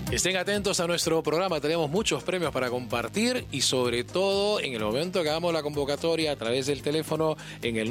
Estén atentos a nuestro programa, tenemos muchos premios para compartir y sobre todo en el momento que hagamos la convocatoria a través del teléfono en el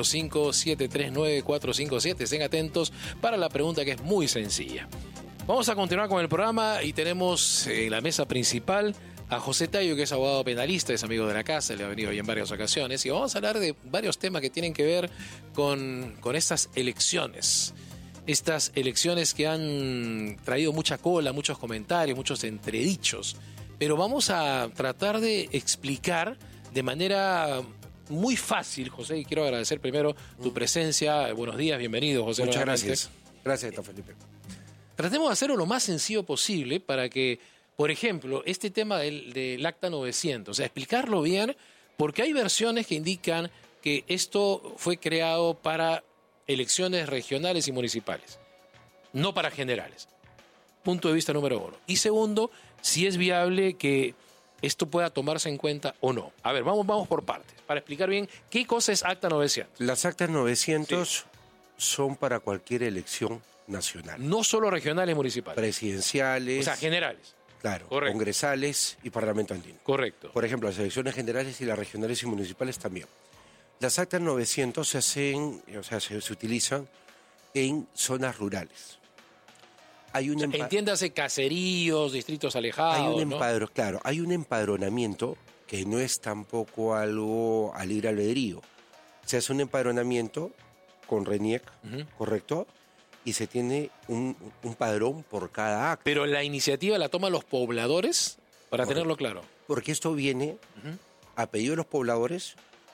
945-739-457. Estén atentos para la pregunta que es muy sencilla. Vamos a continuar con el programa y tenemos en la mesa principal a José Tayo, que es abogado penalista, es amigo de la casa, le ha venido hoy en varias ocasiones y vamos a hablar de varios temas que tienen que ver con estas elecciones. Estas elecciones que han traído mucha cola, muchos comentarios, muchos entredichos. Pero vamos a tratar de explicar de manera muy fácil, José, y quiero agradecer primero tu presencia. Buenos días, bienvenido, José. Muchas gracias. Gracias, don Felipe. Tratemos de hacerlo lo más sencillo posible para que, por ejemplo, este tema del Acta 900, o sea, explicarlo bien, porque hay versiones que indican que esto fue creado para elecciones regionales y municipales, no para generales. Punto de vista número uno. Y segundo, si es viable que esto pueda tomarse en cuenta o no. A ver, vamos por partes, para explicar bien qué cosa es Acta 900. Las Actas 900 son para cualquier elección nacional. No solo regionales y municipales. Presidenciales. O sea, generales. Claro, correcto. Congresales y Parlamento andino. Correcto. Por ejemplo, las elecciones generales y las regionales y municipales también. Las Actas 900 se hacen, o sea, se utilizan en zonas rurales. Hay un entiéndase caseríos, distritos alejados, hay un claro, hay un empadronamiento que no es tampoco algo al libre albedrío. Se hace un empadronamiento con RENIEC, ¿correcto? Y se tiene un padrón por cada acta. Pero la iniciativa la toman los pobladores, para tenerlo claro. Porque esto viene a pedido de los pobladores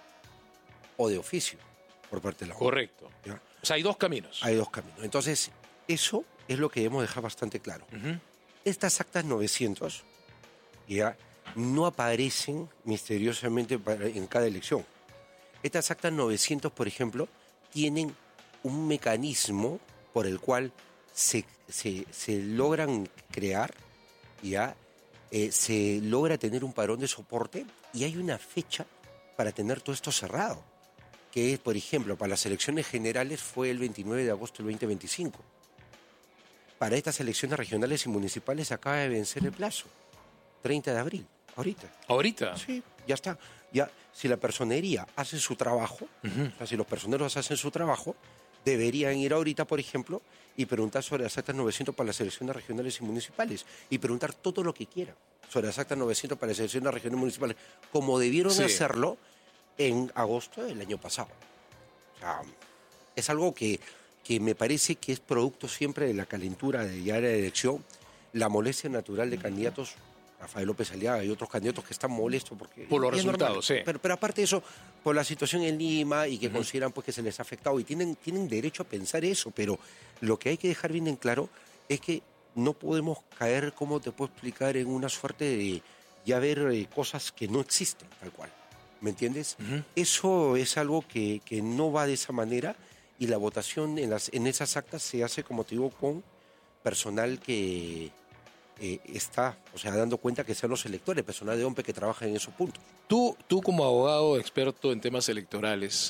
o de oficio por parte de la Junta. Correcto. ¿Ya? O sea, hay dos caminos. Hay dos caminos. Entonces, eso es lo que debemos dejar bastante claro. Estas Actas 900 ya no aparecen misteriosamente en cada elección. Estas Actas 900, por ejemplo, tienen un mecanismo por el cual se logran crear, ya se logra tener un padrón de soporte y hay una fecha para tener todo esto cerrado, que es, por ejemplo, para las elecciones generales fue el 29 de agosto del 2025. Para estas elecciones regionales y municipales acaba de vencer el plazo, 30 de abril, ahorita. ¿Ahorita? Sí, ya está. Ya, si la personería hace su trabajo, o sea, si los personeros hacen su trabajo, deberían ir ahorita, por ejemplo, y preguntar sobre las Actas 900 para las elecciones regionales y municipales, y preguntar todo lo que quieran sobre las Actas 900 para las elecciones regionales y municipales, como debieron hacerlo en agosto del año pasado. O sea, es algo que me parece que es producto siempre de la calentura de ya la elección, la molestia natural de candidatos, Rafael López Aliaga y otros candidatos que están molestos porque por los resultados, normal, pero aparte de eso, por la situación en Lima y que consideran pues que se les ha afectado y tienen derecho a pensar eso, pero lo que hay que dejar bien en claro es que no podemos caer, como te puedo explicar, en una suerte de ya ver cosas que no existen, tal cual. ¿Me entiendes? Eso es algo que no va de esa manera y la votación en esas actas se hace, como te digo, con personal que está, o sea, dando cuenta que sean los electores, personal de OMPE que trabaja en esos puntos. Tú como abogado experto en temas electorales,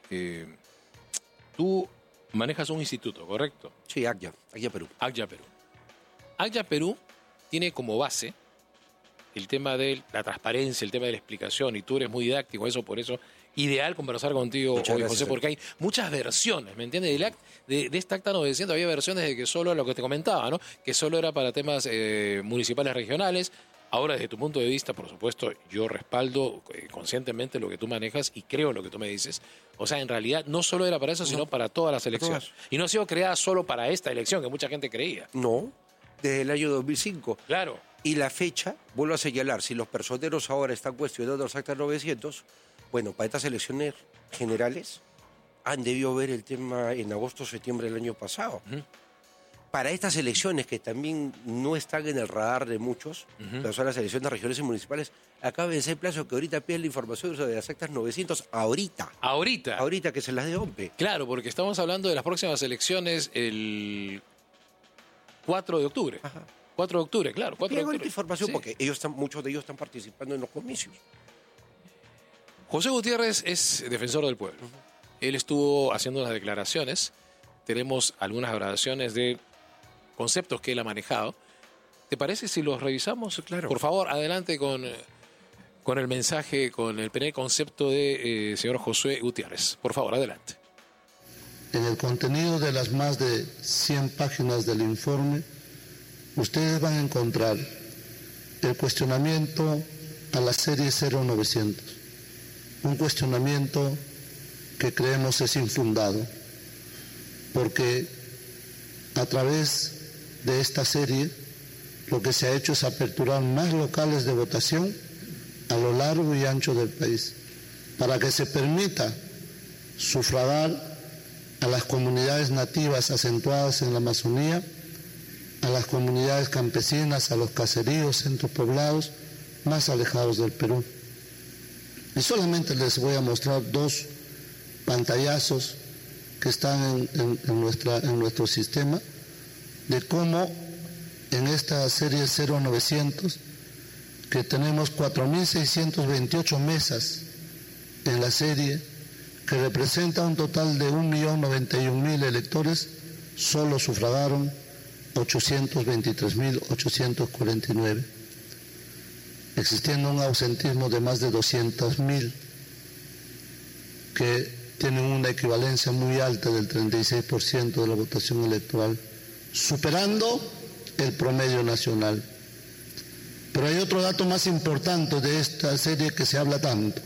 tú manejas un instituto, ¿correcto? Sí, ACYA Perú. ACYA Perú. ACYA Perú tiene como base el tema de la transparencia, el tema de la explicación, y tú eres muy didáctico, por eso, ideal conversar contigo hoy, José, porque hay muchas versiones, ¿me entiendes? De esta Acta 900 había versiones de que solo, lo que te comentaba, ¿no? Que solo era para temas municipales regionales. Ahora, desde tu punto de vista, por supuesto, yo respaldo conscientemente lo que tú manejas y creo lo que tú me dices. O sea, en realidad no solo era para eso, sino para todas las elecciones. Y no ha sido creada solo para esta elección, que mucha gente creía. No, desde el año 2005. Claro. Y la fecha, vuelvo a señalar, si los personeros ahora están cuestionando las Actas 900, bueno, para estas elecciones generales han debido ver el tema en agosto o septiembre del año pasado. Para estas elecciones que también no están en el radar de muchos, pero son las elecciones regionales y municipales, acaba de ser el plazo que ahorita piden la información sobre las Actas 900 ahorita. Ahorita que se las dé OMPE. Claro, porque estamos hablando de las próximas elecciones el 4 de octubre. 4 de octubre, claro. 4 de octubre. Esta información porque muchos de ellos están participando en los comicios. José Gutiérrez es defensor del pueblo. Él estuvo haciendo unas declaraciones. Tenemos algunas grabaciones de conceptos que él ha manejado. ¿Te parece si los revisamos? Claro. Por favor, adelante con el mensaje, con el primer concepto de señor Josué Gutiérrez. Por favor, adelante. En el contenido de las más de 100 páginas del informe, ustedes van a encontrar el cuestionamiento a la serie 0900, un cuestionamiento que creemos es infundado, porque a través de esta serie lo que se ha hecho es aperturar más locales de votación a lo largo y ancho del país, para que se permita sufragar a las comunidades nativas acentuadas en la Amazonía, a las comunidades campesinas, a los caseríos, centros poblados más alejados del Perú. Y solamente les voy a mostrar 2 pantallazos que están en nuestro sistema de cómo en esta serie 0900, que tenemos 4.628 mesas en la serie, que representa un total de 1.091.000 electores, solo sufragaron 823.849, existiendo un ausentismo de más de 200.000, que tienen una equivalencia muy alta del 36% de la votación electoral, superando el promedio nacional. Pero hay otro dato más importante de esta serie que se habla tanto.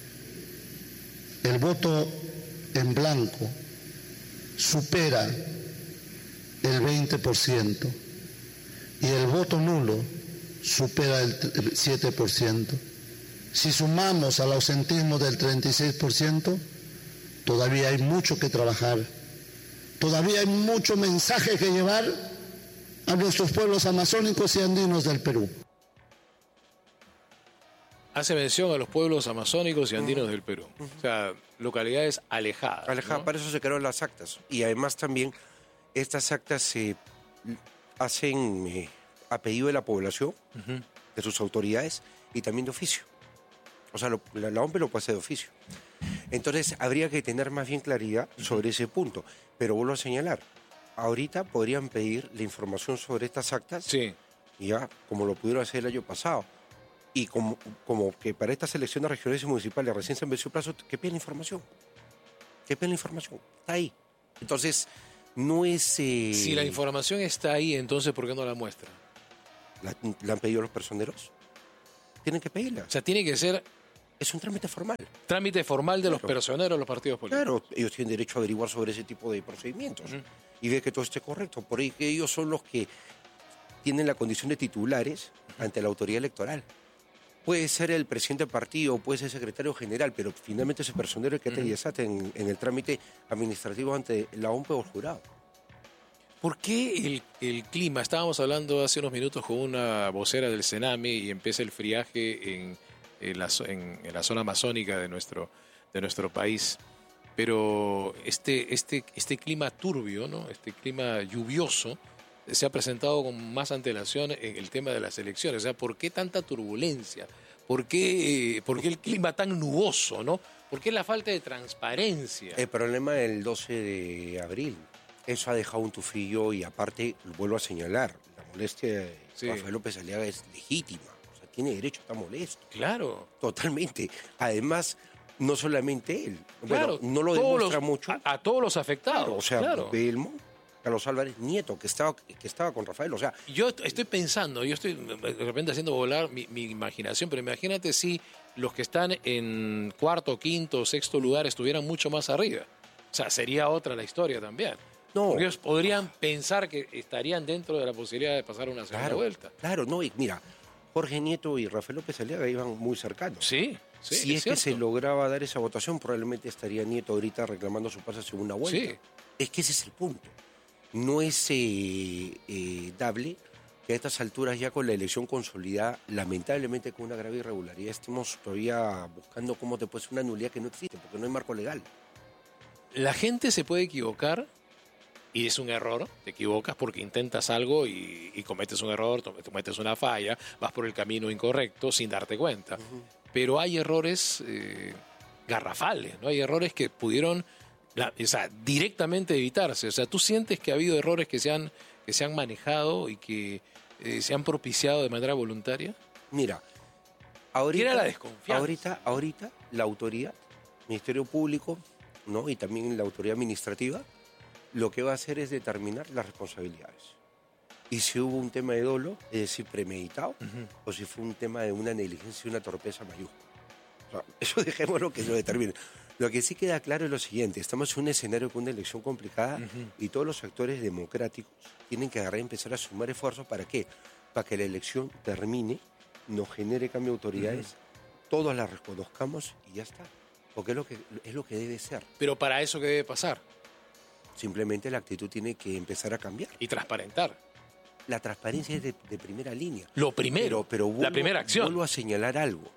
El voto en blanco supera el 20% y el voto nulo supera el 7%. Si sumamos al ausentismo del 36%, todavía hay mucho que trabajar, todavía hay mucho mensaje que llevar a nuestros pueblos amazónicos y andinos del Perú. Hace mención a los pueblos amazónicos y andinos del Perú. O sea, localidades alejadas. Alejadas, ¿no? para eso se crearon las actas. Y además también estas actas se hacen a pedido de la población, de sus autoridades y también de oficio. O sea, la OMPE lo puede hacer de oficio. Entonces, habría que tener más bien claridad sobre ese punto. Pero vuelvo a señalar, ahorita podrían pedir la información sobre estas actas, Sí. ya como lo pudieron hacer el año pasado. Y como que para estas elecciones regionales y municipales recién se venció el plazo, que piden la información. Que piden la información. Está ahí. Entonces, no es... Si la información está ahí, entonces ¿por qué no la muestra? ¿La han pedido los personeros? Tienen que pedirla. O sea, tiene que ser Es un trámite formal. trámite formal de los personeros de los partidos políticos. Claro, ellos tienen derecho a averiguar sobre ese tipo de procedimientos y ver que todo esté correcto. Por ahí que ellos son los que tienen la condición de titulares ante la autoridad electoral. Puede ser el presidente del partido, puede ser el secretario general, pero finalmente ese personero es el que te desata en el trámite administrativo ante la OMPE o el jurado. ¿Por qué el clima? Estábamos hablando hace unos minutos con una vocera del Sename y empieza el friaje en la zona amazónica de nuestro país. Pero este clima turbio, ¿no? Este clima lluvioso, se ha presentado con más antelación en el tema de las elecciones. O sea, ¿por qué tanta turbulencia? ¿Por qué el clima tan nuboso, ¿no? ¿Por qué la falta de transparencia? El problema del 12 de abril, eso ha dejado un tufillo y aparte, vuelvo a señalar, la molestia de Rafael López Aliaga es legítima. O sea, tiene derecho a estar molesto. Claro. Totalmente. Además, no solamente él. Claro, bueno, no lo demuestra mucho. A todos los afectados. Claro, o sea, claro. Belmo, Carlos Álvarez Nieto, que estaba con Rafael. O sea, Yo estoy pensando, yo estoy de repente haciendo volar mi imaginación, pero imagínate si los que están en cuarto, quinto, sexto lugar estuvieran mucho más arriba. O sea, sería otra la historia también. no. Porque ellos podrían pensar que estarían dentro de la posibilidad de pasar una segunda vuelta. Claro, no, y mira, Jorge Nieto y Rafael López Aliaga iban muy cercanos. Sí, Si es que se lograba dar esa votación, probablemente estaría Nieto ahorita reclamando su pase a segunda vuelta. Sí. Es que ese es el punto. No es dable que a estas alturas, ya con la elección consolidada, lamentablemente con una grave irregularidad, estemos todavía buscando cómo te puede ser una nulidad que no existe, porque no hay marco legal. La gente se puede equivocar y es un error. Te equivocas porque intentas algo y cometes un error, cometes una falla, vas por el camino incorrecto sin darte cuenta. Pero hay errores garrafales, ¿no? Hay errores que pudieron directamente evitarse. O sea, tú sientes que ha habido errores que se han manejado y que se han propiciado de manera voluntaria? Mira, ¿Qué era la desconfianza? ahorita la autoridad, Ministerio Público, ¿no? Y también la autoridad administrativa, lo que va a hacer es determinar las responsabilidades. Y si hubo un tema de dolo, es decir, premeditado, o si fue un tema de una negligencia y una torpeza mayúscula. O sea, eso dejémoslo que lo determine. Lo que sí queda claro es lo siguiente: estamos en un escenario con una elección complicada y todos los actores democráticos tienen que agarrar y empezar a sumar esfuerzos. ¿Para qué? Para que la elección termine, nos genere cambio de autoridades, todos las reconozcamos y ya está. Porque es lo que debe ser. Pero para eso, ¿qué debe pasar? Simplemente la actitud tiene que empezar a cambiar. Y transparentar. La transparencia es de primera línea. Lo primero, pero la primera acción. Vuelvo a señalar algo.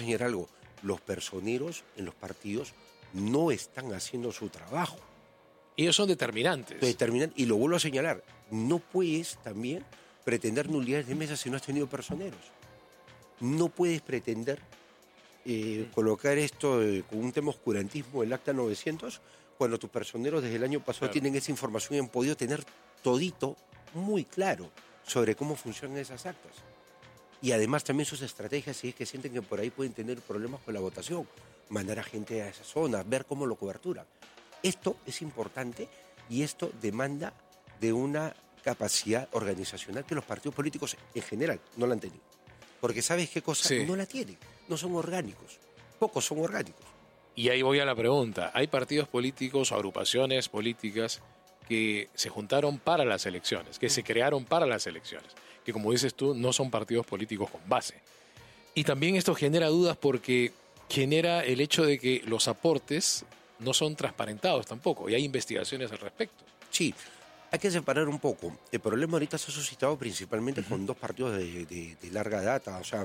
Los personeros en los partidos no están haciendo su trabajo. Ellos son determinantes. Y lo vuelvo a señalar. No puedes también pretender nulidades de mesa si no has tenido personeros. No puedes pretender colocar esto con un tema oscurantismo del Acta 900 cuando tus personeros desde el año pasado tienen esa información y han podido tener todito muy claro sobre cómo funcionan esas actas. Y además también sus estrategias, si es que sienten que por ahí pueden tener problemas con la votación, mandar a gente a esa zona, ver cómo lo cobertura. Esto es importante y esto demanda de una capacidad organizacional que los partidos políticos en general no la han tenido. Porque ¿sabes qué cosa? No la tienen, no son orgánicos, pocos son orgánicos. Y ahí voy a la pregunta. ¿Hay partidos políticos o agrupaciones políticas que se juntaron para las elecciones, que se crearon para las elecciones, que como dices tú, no son partidos políticos con base? Y también esto genera dudas porque genera el hecho de que los aportes no son transparentados tampoco y hay investigaciones al respecto. Sí, hay que separar un poco. El problema ahorita se ha suscitado principalmente con dos partidos de larga data, o sea,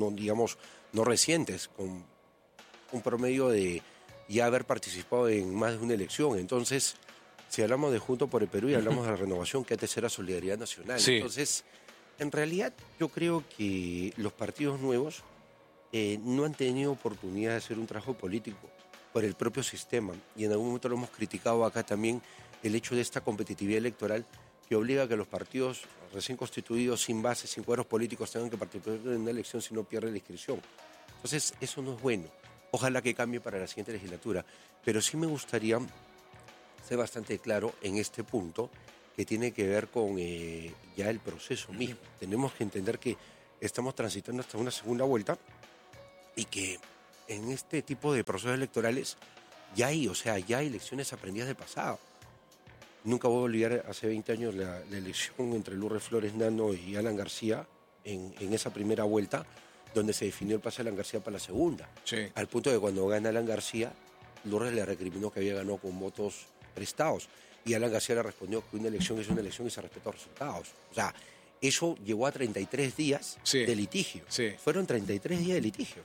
no recientes, con un promedio de ya haber participado en más de una elección. Entonces, si hablamos de Juntos por el Perú y hablamos de la renovación, que antes era Solidaridad Nacional. Sí. Entonces, en realidad, yo creo que los partidos nuevos no han tenido oportunidad de hacer un trabajo político por el propio sistema. Y en algún momento lo hemos criticado acá también, el hecho de esta competitividad electoral que obliga a que los partidos recién constituidos, sin base, sin cuadros políticos, tengan que participar en una elección si no pierden la inscripción. Entonces, eso no es bueno. Ojalá que cambie para la siguiente legislatura. Pero sí me gustaría ser bastante claro en este punto que tiene que ver con ya el proceso mismo. Tenemos que entender que estamos transitando hasta una segunda vuelta y que en este tipo de procesos electorales ya hay elecciones aprendidas del pasado. Nunca voy a olvidar hace 20 años la elección entre Lourdes Flores Nano y Alan García en esa primera vuelta, donde se definió el pase de Alan García para la segunda. Sí. Al punto de que cuando gana Alan García, Lourdes le recriminó que había ganado con votos prestados. Y Alan García le respondió que una elección es una elección y se respetan los resultados. O sea, eso llevó a 33 días de litigio. Sí. Fueron 33 días de litigio.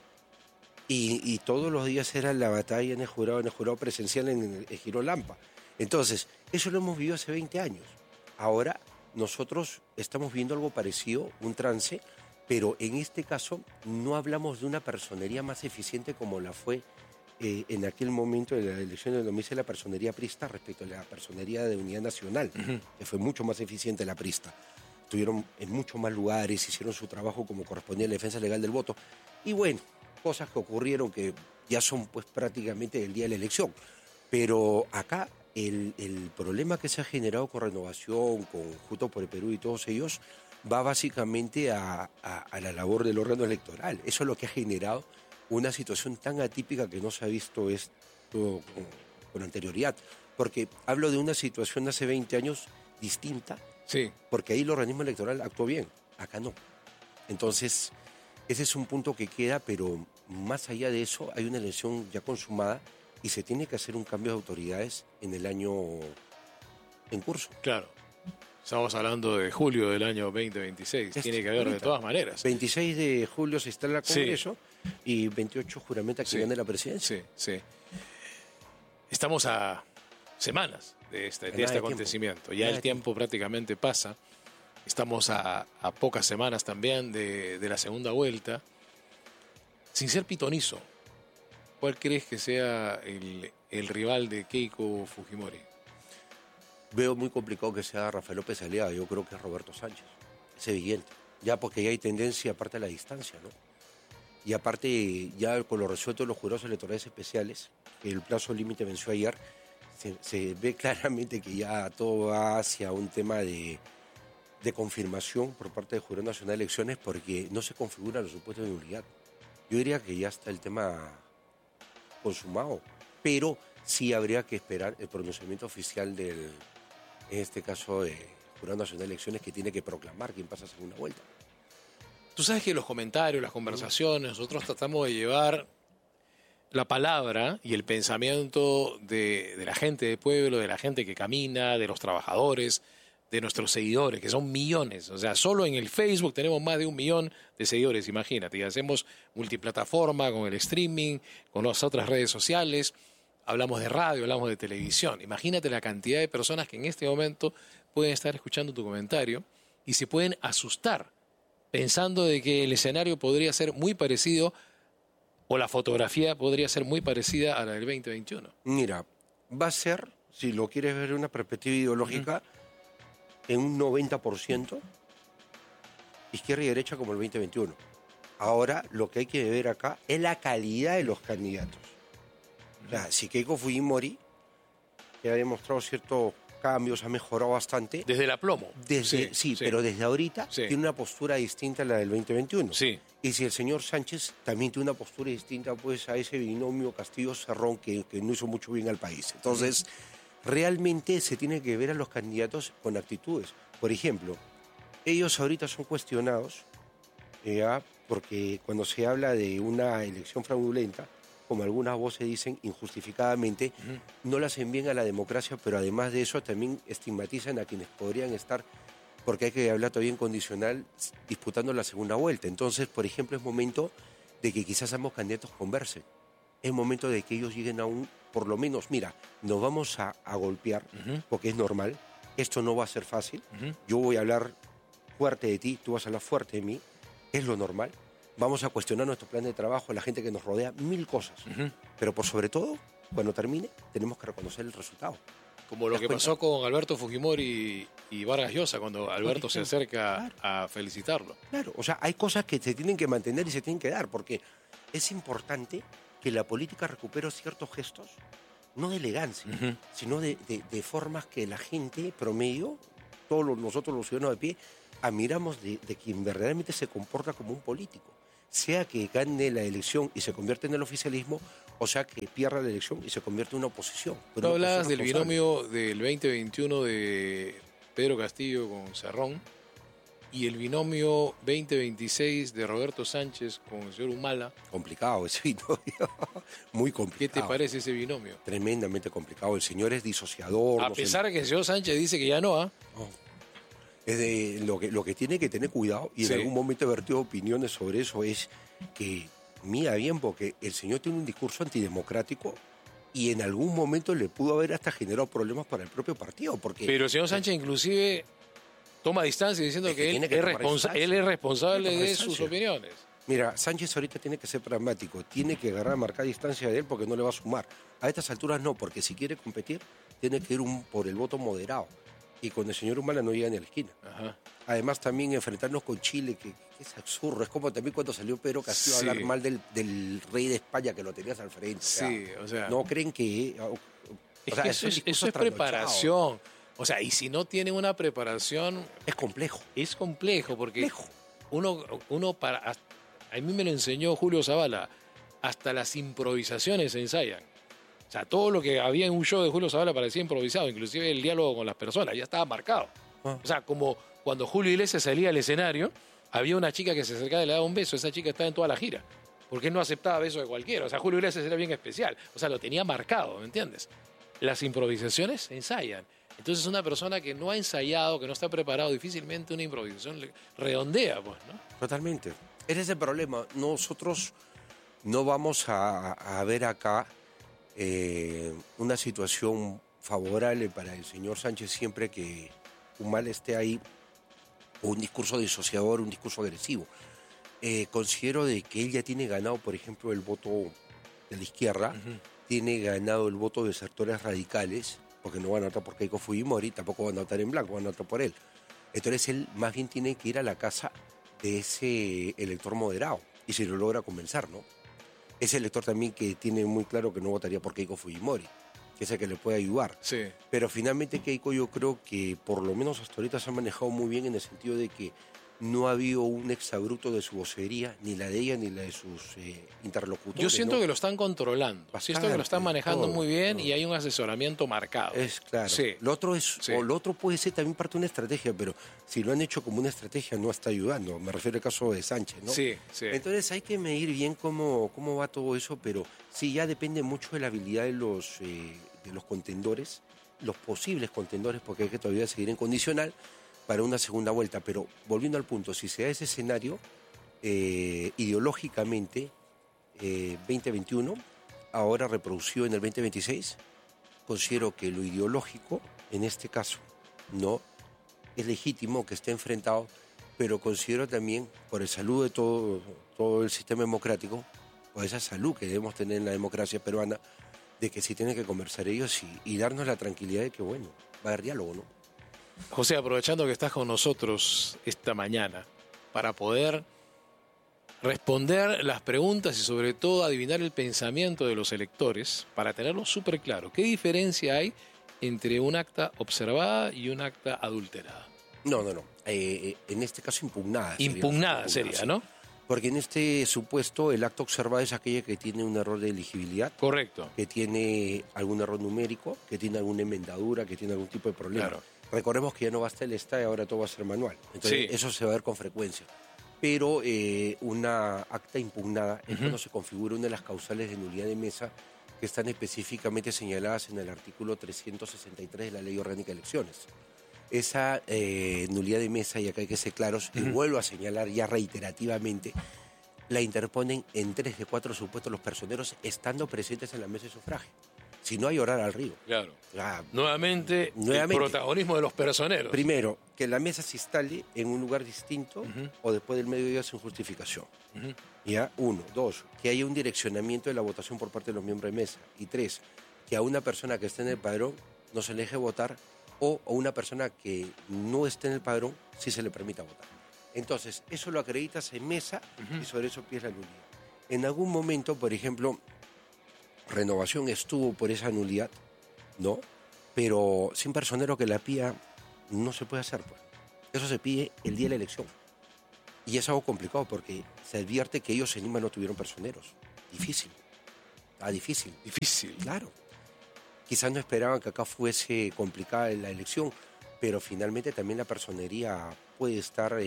Y todos los días era la batalla en el jurado presencial en el Girón Lampa. Entonces, eso lo hemos vivido hace 20 años. Ahora nosotros estamos viendo algo parecido, un trance, pero en este caso no hablamos de una personería más eficiente como la fue en aquel momento de la elección del 2006 la personería prista respecto a la personería de Unidad Nacional, que fue mucho más eficiente la prista. Estuvieron en muchos más lugares, hicieron su trabajo como correspondía a la defensa legal del voto. Y bueno, cosas que ocurrieron que ya son pues prácticamente el día de la elección. Pero acá el problema que se ha generado con Renovación, con Juntos por el Perú y todos ellos, va básicamente a la labor del órgano electoral. Eso es lo que ha generado una situación tan atípica que no se ha visto esto con anterioridad. Porque hablo de una situación de hace 20 años distinta, Sí. porque ahí el organismo electoral actuó bien, acá no. Entonces, ese es un punto que queda, pero más allá de eso, hay una elección ya consumada y se tiene que hacer un cambio de autoridades en el año en curso. Claro. Estamos hablando de julio del año 2026. Tiene que haber de todas maneras. 26 de julio se instala el Congreso y 28 juramenta que gane la presidencia. Sí. Estamos a semanas de este acontecimiento. Ya el tiempo prácticamente pasa. Estamos a pocas semanas también de la segunda vuelta. Sin ser pitonizo, ¿cuál crees que sea el rival de Keiko Fujimori? Veo muy complicado que sea Rafael López Aliaga. Yo creo que es Roberto Sánchez. Es evidente. Ya porque ya hay tendencia aparte de la distancia, ¿no? Y aparte, ya con lo resuelto de los jurados electorales especiales, que el plazo límite venció ayer, se ve claramente que ya todo va hacia un tema de confirmación por parte del Jurado Nacional de Elecciones, porque no se configuran los supuestos de nulidad. Yo diría que ya está el tema consumado, pero sí habría que esperar el pronunciamiento oficial en este caso, del Jurado Nacional de Elecciones, que tiene que proclamar quién pasa a segunda vuelta. Tú sabes que los comentarios, las conversaciones, nosotros tratamos de llevar la palabra y el pensamiento de la gente del pueblo, de la gente que camina, de los trabajadores, de nuestros seguidores, que son millones. O sea, solo en el Facebook tenemos más de 1 millón de seguidores, imagínate. Y hacemos multiplataforma con el streaming, con las otras redes sociales. Hablamos de radio, hablamos de televisión. Imagínate la cantidad de personas que en este momento pueden estar escuchando tu comentario y se pueden asustar pensando de que el escenario podría ser muy parecido o la fotografía podría ser muy parecida a la del 2021. Mira, va a ser, si lo quieres ver en una perspectiva ideológica, en un 90% izquierda y derecha como el 2021. Ahora, lo que hay que ver acá es la calidad de los candidatos. O sea, si Keiko Fujimori, que ha demostrado ciertos cambios, ha mejorado bastante. Desde el aplomo. Sí, pero desde ahorita tiene una postura distinta a la del 2021. Sí. Y si el señor Sánchez también tiene una postura distinta pues a ese binomio Castillo-Cerrón que no hizo mucho bien al país. Entonces, realmente se tiene que ver a los candidatos con actitudes. Por ejemplo, ellos ahorita son cuestionados porque cuando se habla de una elección fraudulenta, como algunas voces dicen, injustificadamente, no le hacen bien a la democracia, pero además de eso también estigmatizan a quienes podrían estar, porque hay que hablar todavía en condicional, disputando la segunda vuelta. Entonces, por ejemplo, es momento de que quizás ambos candidatos conversen. Es momento de que ellos lleguen a por lo menos, mira, nos vamos a golpear, porque es normal, esto no va a ser fácil, yo voy a hablar fuerte de ti, tú vas a hablar fuerte de mí, es lo normal. Vamos a cuestionar nuestro plan de trabajo, la gente que nos rodea, 1000 cosas. Pero por sobre todo, cuando termine, tenemos que reconocer el resultado. Como lo que pasó con Alberto Fujimori y Vargas Llosa, cuando Alberto se acerca a felicitarlo. Claro, o sea, hay cosas que se tienen que mantener y se tienen que dar, porque es importante que la política recupere ciertos gestos, no de elegancia, sino de formas que la gente promedio, nosotros los ciudadanos de pie, admiramos de quien verdaderamente se comporta como un político. Sea que gane la elección y se convierte en el oficialismo, o sea que pierda la elección y se convierte en una oposición. Tú hablabas del binomio del 2021 de Pedro Castillo con Cerrón y el binomio 2026 de Roberto Sánchez con el señor Humala. Complicado ese binomio, muy complicado. ¿Qué te parece ese binomio? Tremendamente complicado. El señor es disociador. A pesar de que el señor Sánchez dice que ya no, ¿ah? Es de lo que tiene que tener cuidado, y en algún momento he vertido opiniones sobre eso, es que mira bien, porque el señor tiene un discurso antidemocrático y en algún momento le pudo haber hasta generado problemas para el propio partido. Pero el señor Sánchez inclusive toma distancia diciendo que él es responsable de sus opiniones. Mira, Sánchez ahorita tiene que ser pragmático, tiene que agarrar, marcar distancia de él porque no le va a sumar. A estas alturas no, porque si quiere competir, tiene que ir por el voto moderado. Y con el señor Humala no llega ni a la esquina. Además, también enfrentarnos con Chile, que es absurdo. Es como también cuando salió Pedro Castillo a hablar mal del rey de España, que lo tenías al frente. O sea, no creen que... eso es preparación. O sea, y si no tienen una preparación... Es complejo. Es complejo, porque a mí me lo enseñó Julio Zavala, hasta las improvisaciones se ensayan. O sea, todo lo que había en un show de Julio Zavala parecía improvisado, inclusive el diálogo con las personas, ya estaba marcado. O sea, como cuando Julio Iglesias salía al escenario, había una chica que se acercaba y le daba un beso, esa chica estaba en toda la gira, porque él no aceptaba besos de cualquiera. O sea, Julio Iglesias era bien especial, o sea, lo tenía marcado, ¿me entiendes? Las improvisaciones se ensayan. Entonces una persona que no ha ensayado, que no está preparado, difícilmente una improvisación redondea, pues, ¿no? Totalmente. Ese es el problema. Nosotros no vamos a ver acá una situación favorable para el señor Sánchez siempre que Humala esté ahí, o un discurso disociador, un discurso agresivo. Considero de que él ya tiene ganado, por ejemplo, el voto de la izquierda, tiene ganado el voto de sectores radicales, porque no van a votar por Keiko Fujimori, tampoco van a votar en blanco, van a votar por él. Entonces él más bien tiene que ir a la casa de ese elector moderado y si lo logra convencer, ¿no? Ese elector también que tiene muy claro que no votaría por Keiko Fujimori, que es el que le puede ayudar. Sí. Pero finalmente Keiko yo creo que por lo menos hasta ahorita se ha manejado muy bien en el sentido de que no ha habido un exabrupto de su vocería, ni la de ella ni la de sus interlocutores. Yo siento ¿no? que lo están controlando. Siento que lo están manejando todo, muy bien todo. y hay un asesoramiento marcado. Es claro. Sí. Lo otro es, Sí. o lo otro puede ser también parte de una estrategia, pero si lo han hecho como una estrategia no está ayudando. Me refiero al caso de Sánchez, ¿no? Sí, sí. Entonces hay que medir bien cómo va todo eso, pero sí ya depende mucho de la habilidad de los contendores, los posibles contendores, porque hay que todavía seguir en condicional para una segunda vuelta. Pero volviendo al punto, si se da ese escenario, ideológicamente, 2021, ahora reproducido en el 2026, considero que lo ideológico, en este caso, no es legítimo que esté enfrentado, pero considero también, por el salud de todo el sistema democrático, por esa salud que debemos tener en la democracia peruana, de que sí tienen que conversar ellos y darnos la tranquilidad de que, bueno, va a haber diálogo, ¿no? José, aprovechando que estás con nosotros esta mañana para poder responder las preguntas y sobre todo adivinar el pensamiento de los electores, para tenerlo súper claro, ¿qué diferencia hay entre un acta observada y un acta adulterada? No. En este caso impugnada. Impugnada sería, ¿no? Porque en este supuesto el acta observada es aquella que tiene un error de elegibilidad, Correcto. que tiene algún error numérico, que tiene alguna enmendadura, que tiene algún tipo de problema. Claro. Recordemos que ya no basta el ESTA y ahora todo va a ser manual. Entonces Sí. eso se va a ver con frecuencia. Pero una acta impugnada es cuando se configura una de las causales de nulidad de mesa que están específicamente señaladas en el artículo 363 de la Ley Orgánica de Elecciones. Esa nulidad de mesa, y acá hay que ser claros, y vuelvo a señalar ya reiterativamente, la interponen en 3 de 4 supuestos los personeros estando presentes en la mesa de sufragio. Si no, hay orar al río. Claro. Ah, Nuevamente, el protagonismo de los personeros. primero, que la mesa se instale en un lugar distinto o después del mediodía sin justificación. Ya, 1. 2, que haya un direccionamiento de la votación por parte de los miembros de mesa. Y 3, que a una persona que esté en el padrón no se le deje votar o a una persona que no esté en el padrón sí se le permita votar. Entonces, eso lo acreditas en mesa y sobre eso pides la nulidad. En algún momento, por ejemplo, Renovación estuvo por esa nulidad, ¿no? Pero sin personero que la pida no se puede hacer, pues. Eso se pide el día de la elección. Y es algo complicado porque se advierte que ellos en Lima no tuvieron personeros. Difícil. Difícil. Difícil. Claro. Quizás no esperaban que acá fuese complicada la elección, pero finalmente también la personería puede estar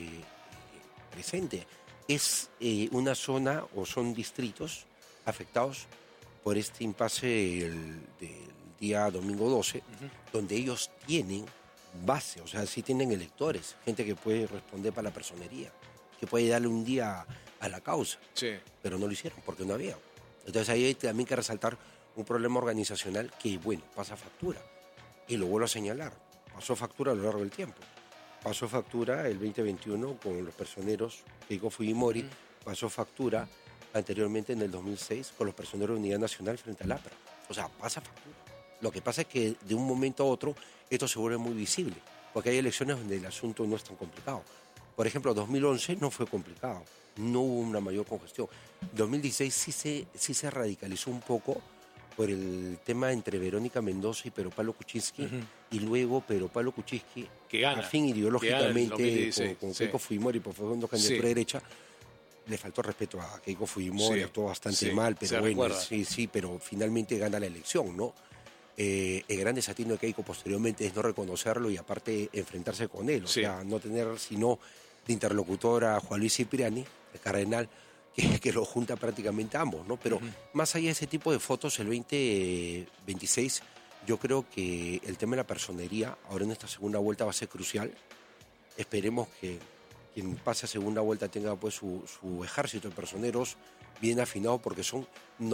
presente. Es una zona o son distritos afectados por este impasse del día domingo 12, donde ellos tienen base, o sea, sí tienen electores, gente que puede responder para la personería, que puede darle un día a la causa, Sí. pero no lo hicieron porque no había. Entonces ahí hay también que resaltar un problema organizacional que, bueno, pasa factura. Y lo vuelvo a señalar, pasó factura a lo largo del tiempo. Pasó factura el 2021 con los personeros Keiko Fujimori, pasó factura anteriormente en el 2006 con los personeros de Unidad Nacional frente al APRA. O sea, pasa factura. Lo que pasa es que de un momento a otro esto se vuelve muy visible, porque hay elecciones donde el asunto no es tan complicado. Por ejemplo, 2011 no fue complicado, no hubo una mayor congestión. 2016 sí se radicalizó un poco por el tema entre Verónica Mendoza y Pedro Pablo Kuczynski, y luego Pedro Pablo Kuczynski, que gana, al fin ideológicamente, con sí. Keiko Fujimori, por favor, candidatura Sí. derecha, le faltó respeto a Keiko Fujimori, Sí, actuó bastante sí, mal, se pero bueno, recuerda. sí, pero finalmente gana la elección, ¿no? El gran desatino de Keiko posteriormente es no reconocerlo y aparte enfrentarse con él, o Sí. sea, no tener sino de interlocutor a Juan Luis Cipriani, el cardenal, que lo junta prácticamente a ambos, ¿no? Pero más allá de ese tipo de fotos, el 2026, yo creo que el tema de la personería, ahora en esta segunda vuelta va a ser crucial. Esperemos que quien pase a segunda vuelta tenga pues su ejército de personeros bien afinado, porque son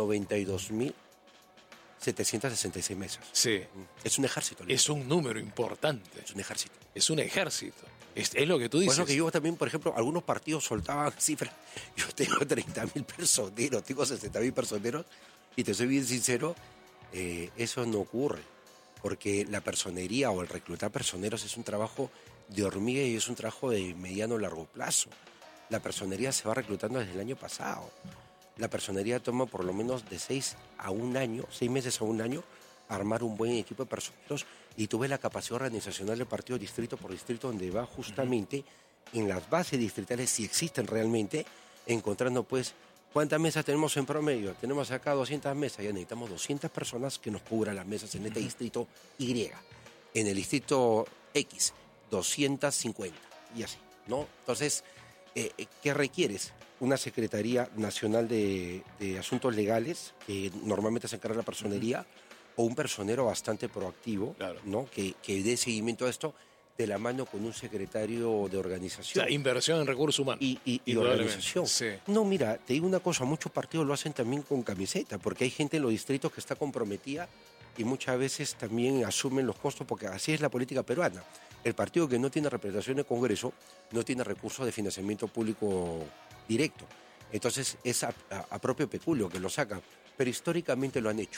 92.766 mesas. Sí. Es un ejército. Es un número importante. Es un ejército. Es un ejército. Es lo que tú Por dices. eso que yo también, por ejemplo, algunos partidos soltaban cifras. Yo tengo 30.000 personeros, tengo 60.000 personeros, y te soy bien sincero, eso no ocurre. Porque la personería o el reclutar personeros es un trabajo de hormiga y es un trabajo de mediano o largo plazo. La personería se va reclutando desde el año pasado. La personería toma por lo menos de 6 meses a un año, armar un buen equipo de personeros, y tuve la capacidad organizacional del partido distrito por distrito, donde va justamente en las bases distritales, si existen realmente, encontrando pues cuántas mesas tenemos en promedio. Tenemos acá 200 mesas, ya necesitamos 200 personas que nos cubran las mesas en este distrito Y. En el distrito X, 250 y así, ¿no? Entonces, ¿qué requieres? Una Secretaría Nacional de Asuntos Legales, que normalmente se encarga de la personería, o un personero bastante proactivo, claro, ¿no? Que dé seguimiento a esto de la mano con un secretario de organización. O sea, inversión en recursos humanos. Y organización. Sí. No, mira, te digo una cosa, muchos partidos lo hacen también con camiseta, porque hay gente en los distritos que está comprometida y muchas veces también asumen los costos, porque así es la política peruana. El partido que no tiene representación en el Congreso no tiene recursos de financiamiento público directo. Entonces es a propio peculio que lo sacan, pero históricamente lo han hecho.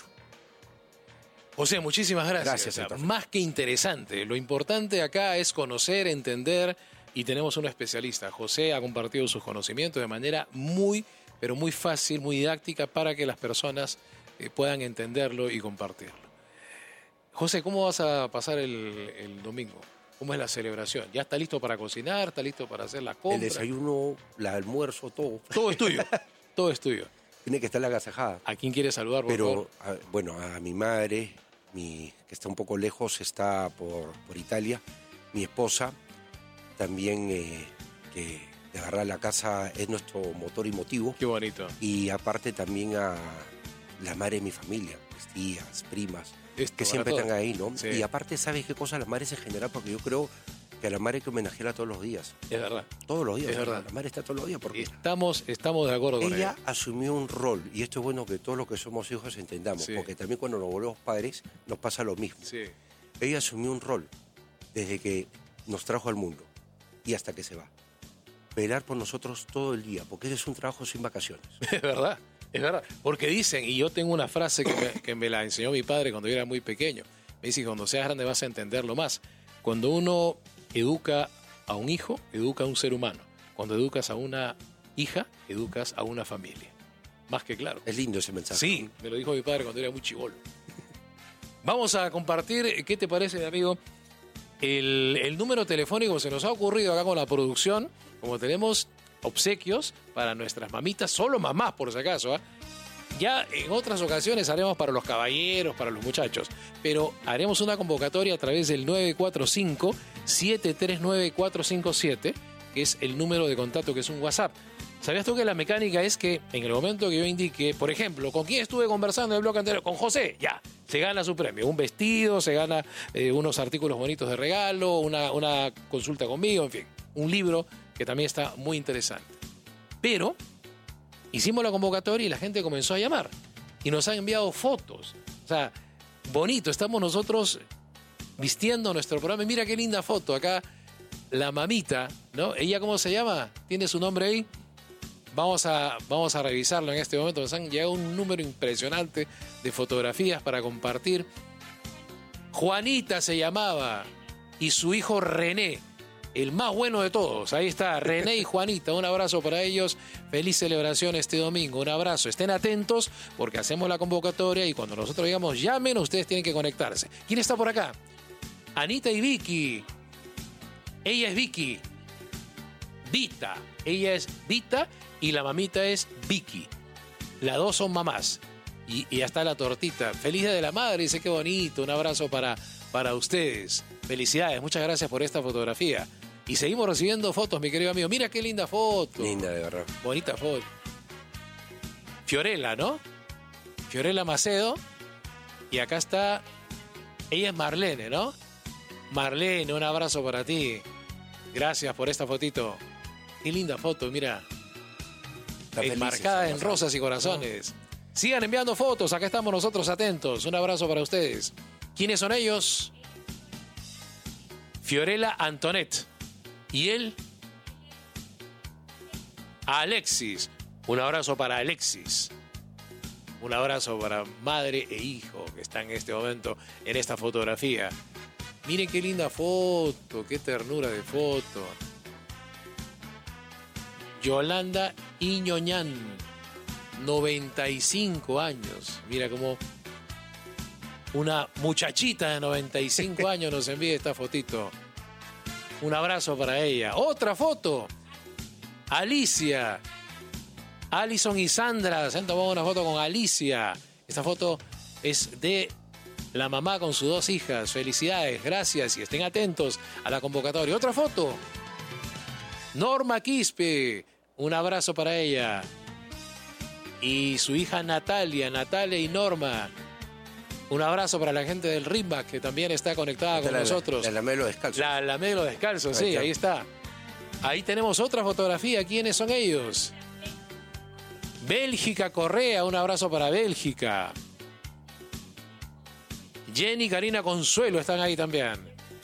José, muchísimas gracias. Gracias, o sea, más que interesante. Lo importante acá es conocer, entender, y tenemos un especialista. José ha compartido sus conocimientos de manera muy, pero muy fácil, muy didáctica, para que las personas puedan entenderlo y compartirlo. José, ¿cómo vas a pasar el domingo? ¿Cómo es la celebración? ¿Ya está listo para cocinar? ¿Está listo para hacer la compra? El desayuno, el almuerzo, todo. Todo es tuyo. Todo es tuyo. Tiene que estar la agasajada. ¿A quién quieres saludar, por favor? Bueno, a mi madre, que está un poco lejos, está por Italia. Mi esposa, también que de agarrar la casa es nuestro motor y motivo. Qué bonito. Y aparte también a la madre de mi familia, mis tías, primas, Esto, que siempre están ahí, ¿no? Sí. Y aparte, ¿sabes qué cosa? Las madres en general, porque yo creo que a la madre hay que homenajearla todos los días. Es verdad. Todos los días. Es verdad. La madre está todos los días porque Estamos de acuerdo con ella ella. asumió un rol, y esto es bueno que todos los que somos hijos entendamos, Sí. porque también cuando nos volvemos padres nos pasa lo mismo. Sí. Ella asumió un rol desde que nos trajo al mundo y hasta que se va. Velar por nosotros todo el día, porque ese es un trabajo sin vacaciones. Es verdad, es verdad. Porque dicen, y yo tengo una frase que me la enseñó mi padre cuando yo era muy pequeño. Me dice, cuando seas grande vas a entenderlo más. Cuando uno educa a un hijo, educa a un ser humano. Cuando educas a una hija, educas a una familia. Más que claro. Es lindo ese mensaje. Sí, me lo dijo mi padre cuando era muy chibolo. Vamos a compartir, ¿qué te parece, mi amigo? El número telefónico se nos ha ocurrido acá con la producción, como tenemos obsequios para nuestras mamitas, solo mamás por si acaso, ¿eh? Ya en otras ocasiones haremos para los caballeros, para los muchachos, pero haremos una convocatoria a través del 945-739-457, que es el número de contacto, que es un WhatsApp. ¿Sabías tú que la mecánica es que en el momento que yo indique, por ejemplo, ¿con quién estuve conversando en el bloque anterior? Con José, ya, se gana su premio. Un vestido, se gana unos artículos bonitos de regalo, una consulta conmigo, en fin, un libro que también está muy interesante. Pero hicimos la convocatoria y la gente comenzó a llamar y nos han enviado fotos. O sea, bonito, estamos nosotros vistiendo nuestro programa. Y mira qué linda foto acá, la mamita, ¿no? ¿Ella cómo se llama? ¿Tiene su nombre ahí? Vamos a revisarlo en este momento. Nos han llegado un número impresionante de fotografías para compartir. Juanita se llamaba y su hijo René, el más bueno de todos. Ahí está, René y Juanita. Un abrazo para ellos. Feliz celebración este domingo. Un abrazo. Estén atentos porque hacemos la convocatoria y cuando nosotros digamos llamen, ustedes tienen que conectarse. ¿Quién está por acá? Anita y Vicky. Ella es Vicky. Vita. Ella es Vita y la mamita es Vicky. Las dos son mamás. Y ya está la tortita. Feliz Día de la Madre. Dice qué bonito. Un abrazo para ustedes. Felicidades. Muchas gracias por esta fotografía. Y seguimos recibiendo fotos, mi querido amigo. Mira qué linda foto. Linda, de verdad. Bonita foto. Fiorella, ¿no? Fiorella Macedo. Y acá está. Ella es Marlene, ¿no? Marlene, un abrazo para ti. Gracias por esta fotito. Qué linda foto, mira. Enmarcada en rosas y corazones. Sigan enviando fotos, acá estamos nosotros atentos. Un abrazo para ustedes. ¿Quiénes son ellos? Fiorella Antonet. Y él, Alexis. Un abrazo para Alexis. Un abrazo para madre e hijo que están en este momento en esta fotografía. Miren qué linda foto, qué ternura de foto. Yolanda Iñoñán, 95 años. Mira cómo una muchachita de 95 años nos envía esta fotito. Un abrazo para ella. Otra foto. Alicia. Alison y Sandra se han tomado una foto con Alicia. Esta foto es de la mamá con sus 2 hijas. Felicidades, gracias y estén atentos a la convocatoria. Otra foto. Norma Quispe. Un abrazo para ella. Y su hija Natalia y Norma. Un abrazo para la gente del Rimback que también está conectada con nosotros. La Lamelo Descalzo. La Lamelo Descalzo, sí, ahí está. Ahí tenemos otra fotografía. ¿Quiénes son ellos? Bélgica Correa, un abrazo para Bélgica. Jenny, Karina, Consuelo están ahí también.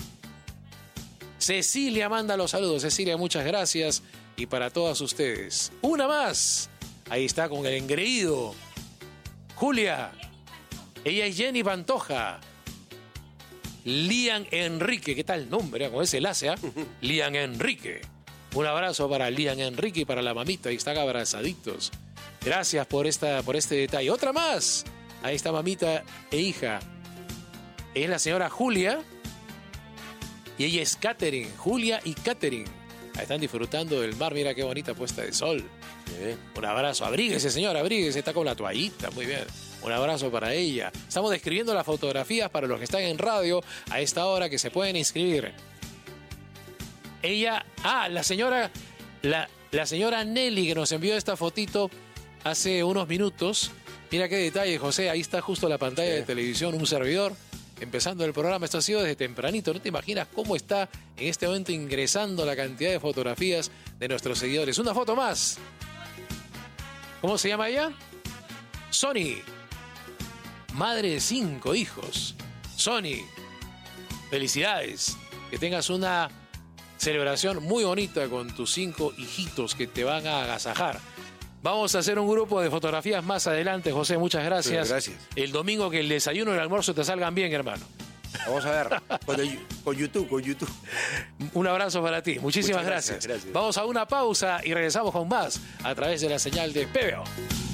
Cecilia manda los saludos. Cecilia, muchas gracias. Y para todas ustedes. Una más. Ahí está con el engreído. Julia. Ella es Jenny Pantoja. Lian Enrique. ¿Qué tal nombre? Con ese enlace, ¿eh? Lian Enrique. Un abrazo para Lian Enrique y para la mamita. Ahí están abrazaditos. Gracias por este detalle. Otra más. Ahí está mamita e hija. Es la señora Julia. Y ella es Catherine. Julia y Catherine. Ahí están disfrutando del mar. Mira qué bonita puesta de sol. Sí. Un abrazo. Abríguese, señor, abríguese. Está con la toallita. Muy bien. Un abrazo para ella. Estamos describiendo las fotografías para los que están en radio a esta hora que se pueden inscribir. Ella... la señora Nelly que nos envió esta fotito hace unos minutos. Mira qué detalle, José. Ahí está justo la pantalla de televisión, un servidor. Empezando el programa, esto ha sido desde tempranito. No te imaginas cómo está en este momento ingresando la cantidad de fotografías de nuestros seguidores. Una foto más. ¿Cómo se llama ella? Sony. Madre de 5 hijos. Sony. Felicidades. Que tengas una celebración muy bonita con tus 5 hijitos que te van a agasajar. Vamos a hacer un grupo de fotografías más adelante, José. Muchas gracias. Sí, gracias. El domingo que el desayuno y el almuerzo te salgan bien, hermano. Vamos a ver. Con YouTube. Un abrazo para ti. Muchísimas gracias. Gracias. Vamos a una pausa y regresamos con más a través de la señal de PBO.